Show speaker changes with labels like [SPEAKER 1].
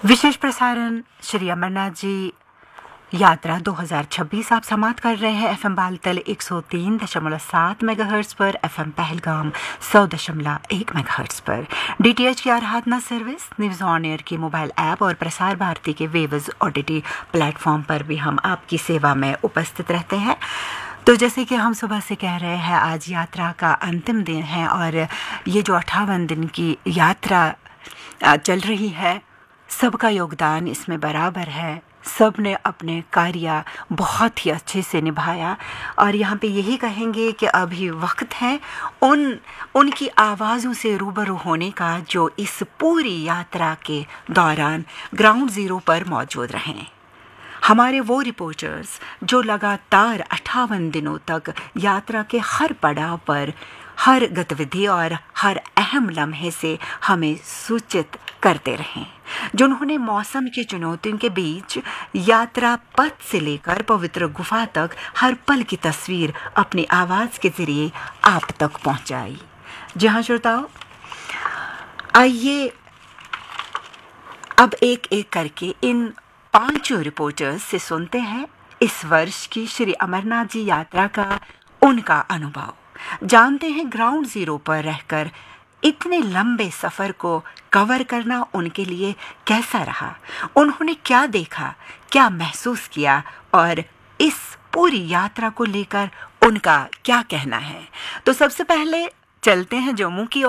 [SPEAKER 1] विशेष प्रसारण श्री अमरनाथ जी यात्रा 2026 आप समाप्त कर रहे हैं एफएम बालतल 103.7 मेगाहर्ट्ज पर, एफएम पहलगाम 100.1 मेगाहर्ट्ज पर, डीटीएच की आराधना सर्विस, न्यूज़ ऑन एयर की मोबाइल ऐप और प्रसार भारती के वेव्स ओटीटी प्लेटफॉर्म पर भी हम आपकी सेवा में उपस्थित रहते हैं। तो जैसे कि हम सुबह से कह रहे हैं, आज यात्रा का अंतिम दिन है और ये जो 58 दिन की यात्रा चल रही है, सबका योगदान इसमें बराबर है। सब ने अपने कार्य बहुत ही अच्छे से निभाया और यहाँ पे यही कहेंगे कि अभी वक्त है उनकी आवाज़ों से रूबरू होने का जो इस पूरी यात्रा के दौरान ग्राउंड ज़ीरो पर मौजूद रहें। हमारे वो रिपोर्टर्स जो लगातार 58 दिनों तक यात्रा के हर पड़ाव पर, हर गतिविधि और हर अहम लम्हे से हमें सूचित करते रहें, जिन्होंने मौसम की चुनौतियों के बीच यात्रा पथ से लेकर पवित्र गुफा तक हर पल की तस्वीर अपनी आवाज़ के जरिए आप तक पहुंचाई। जी हाँ श्रोताओ, आइए अब एक एक करके इन 5 रिपोर्टर्स से सुनते हैं इस वर्ष की श्री अमरनाथ जी यात्रा का उनका अनुभव। जानते हैं ग्राउंड ज़ीरो पर रहकर इतने लंबे सफ़र को कवर करना उनके लिए कैसा रहा, उन्होंने क्या देखा, क्या महसूस किया और इस पूरी यात्रा को लेकर उनका क्या कहना है। तो सबसे पहले चलते हैं जम्मू की ओर।